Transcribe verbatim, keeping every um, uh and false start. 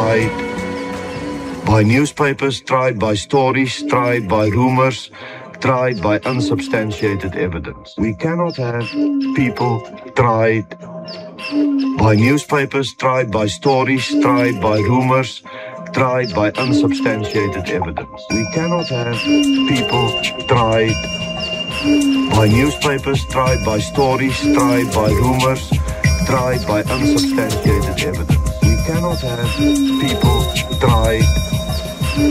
tried by newspapers, tried by stories, tried by rumors, tried by unsubstantiated evidence. We cannot have people tried by newspapers, tried by stories, tried by rumors, tried by unsubstantiated evidence. We cannot have people tried by newspapers, tried by stories, tried by rumors, tried by unsubstantiated evidence. We cannot have people tried